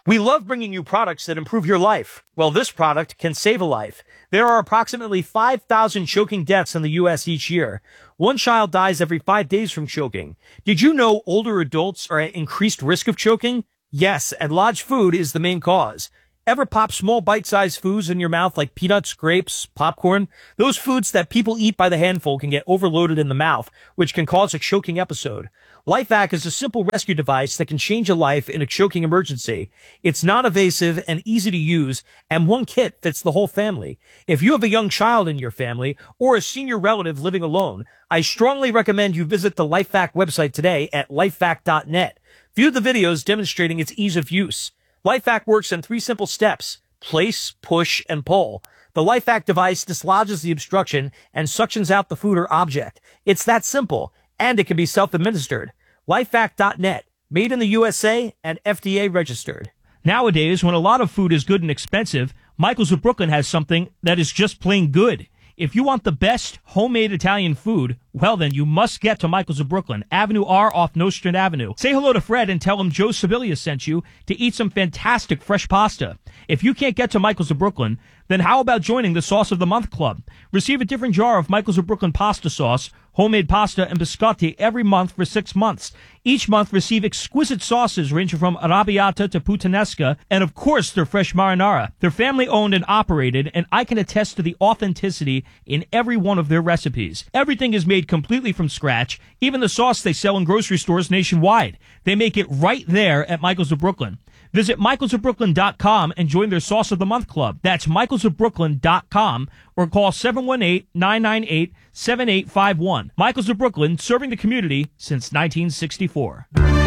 We love bringing you products that improve your life. Well, this product can save a life. There are approximately 5,000 choking deaths in the U.S. each year. One child dies every 5 days from choking. Did you know older adults are at increased risk of choking? Yes, and large food is the main cause. Ever pop small bite-sized foods in your mouth like peanuts, grapes, popcorn? Those foods that people eat by the handful can get overloaded in the mouth, which can cause a choking episode. LifeVac is a simple rescue device that can change a life in a choking emergency. It's non-invasive and easy to use, and one kit fits the whole family. If you have a young child in your family or a senior relative living alone, I strongly recommend you visit the LifeVac website today at lifevac.net. View the videos demonstrating its ease of use. LifeVac works in 3 simple steps: place, push, and pull. The LifeVac device dislodges the obstruction and suctions out the food or object. It's that simple, and it can be self-administered. LifeVac.net, made in the USA and FDA registered. Nowadays, when a lot of food is good and expensive, Michael's of Brooklyn has something that is just plain good. If you want the best homemade Italian food, well then you must get to Michael's of Brooklyn, Avenue R off Nostrand Avenue. Say hello to Fred and tell him Joe Sevilla sent you to eat some fantastic fresh pasta. If you can't get to Michael's of Brooklyn, then how about joining the Sauce of the Month Club? Receive a different jar of Michael's of Brooklyn pasta sauce, homemade pasta, and biscotti every month for 6 months. Each month receive exquisite sauces ranging from arrabbiata to puttanesca, and of course their fresh marinara. They're family owned and operated, and I can attest to the authenticity in every one of their recipes. Everything is made completely from scratch, even the sauce they sell in grocery stores nationwide. They make it right there at Michael's of Brooklyn. Visit michaelsofbrooklyn.com and join their Sauce of the Month Club. That's michaelsofbrooklyn.com or call 718-998-7851. Michael's of Brooklyn, serving the community since 1964.